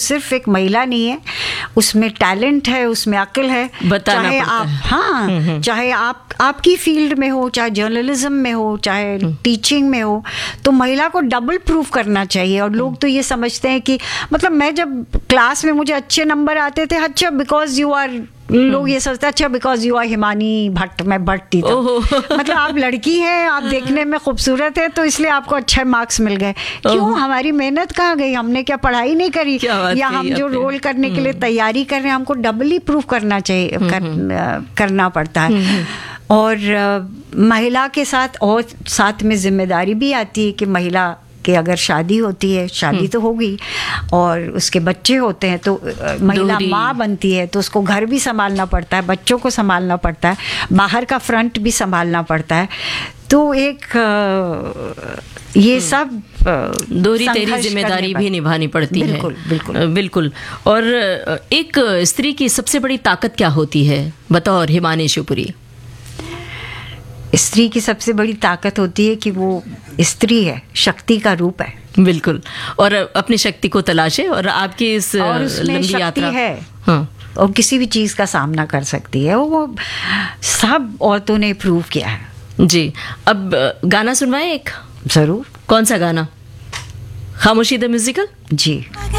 सिर्फ एक महिला नहीं है, उसमें टैलेंट है, उसमें अक्ल है, बताना चाहे पड़ता आप है। हाँ चाहे आप आपकी फील्ड में हो, चाहे जर्नलिज्म में हो, चाहे टीचिंग में हो, तो महिला को डबल प्रूफ करना चाहिए। और लोग तो ये समझते हैं कि मतलब मैं जब क्लास में मुझे अच्छे नंबर आते थे, अच्छा बिकॉज यू आर, लोग ये सोचते हैं अच्छा because you are Himani Bhatt, मैं भट्ट थी तो मतलब आप लड़की हैं, आप देखने में खूबसूरत है, तो इसलिए आपको अच्छे मार्क्स मिल गए। क्यों? हमारी मेहनत कहाँ गई? हमने क्या पढ़ाई नहीं करी? या हम जो रोल करने के लिए तैयारी कर रहे हैं, हमको डबली प्रूफ करना चाहिए, करना पड़ता है। और महिला के साथ और साथ में जिम्मेदारी भी आती है कि महिला कि अगर शादी होती है, शादी तो होगी, और उसके बच्चे होते हैं, तो महिला माँ बनती है, तो उसको घर भी संभालना पड़ता है, बच्चों को संभालना पड़ता है, बाहर का फ्रंट भी संभालना पड़ता है। तो एक ये सब दोहरी तेरी जिम्मेदारी भी निभानी पड़ती है। बिल्कुल बिल्कुल बिल्कुल। और एक स्त्री की सबसे बड़ी ताकत क्या होती है बतौर हिमानी शिवपुरी? स्त्री की सबसे बड़ी ताकत होती है कि वो स्त्री है, शक्ति का रूप है। बिल्कुल। और अपनी शक्ति को तलाशे, और आपकी इस लंबी यात्रा है, हाँ, और किसी भी चीज का सामना कर सकती है, वो सब औरतों ने प्रूव किया है। जी। अब गाना सुनवाएं एक? जरूर। कौन सा गाना? खामोशी द म्यूजिकल? जी।